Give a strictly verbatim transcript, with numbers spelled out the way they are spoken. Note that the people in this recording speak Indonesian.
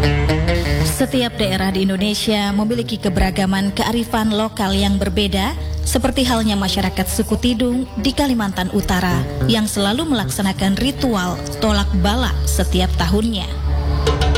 Setiap daerah di Indonesia memiliki keberagaman kearifan lokal yang berbeda, seperti halnya masyarakat suku Tidung di Kalimantan Utara yang selalu melaksanakan ritual tolak bala setiap tahunnya.